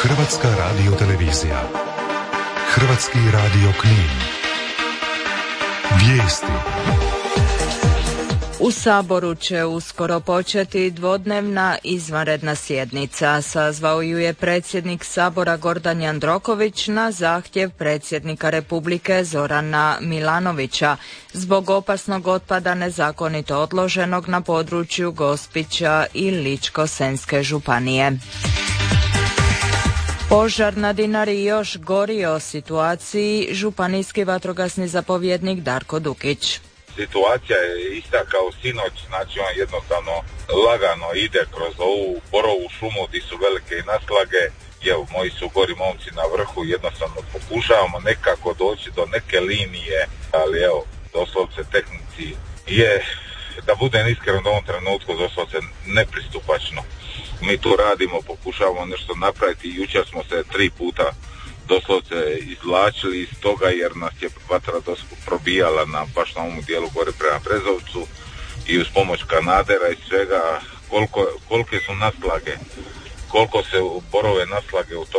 Hrvatska radiotelevizija. Hrvatski radio Knin. Vijesti. U Saboru će uskoro početi dvodnevna izvanredna sjednica. Sazvao ju je predsjednik Sabora Gordan Jandroković na zahtjev predsjednika Republike Zorana Milanovića zbog opasnog otpada nezakonito odloženog na području Gospića i Ličko-senjske županije. Požar na Dinari još gori o situaciji, županijski vatrogasni zapovjednik Darko Dukić. Situacija je ista kao sinoć, znači on jednostavno lagano ide kroz ovu borovu šumu gdje su velike naslage. Evo, moji su gori momci na vrhu, jednostavno pokušavamo nekako doći do neke linije, ali evo, doslovce tehnici je, da budem iskren u ovom trenutku, doslovce nepristupačno. Mi tu radimo, pokušavamo nešto napraviti, jučer smo se 3 puta doslovce izvlačili iz toga jer nas je vatra probijala baš na ovom dijelu gore prema Brezovcu i uz pomoć kanadera i svega kolike su naslage, koliko se borove naslage u tom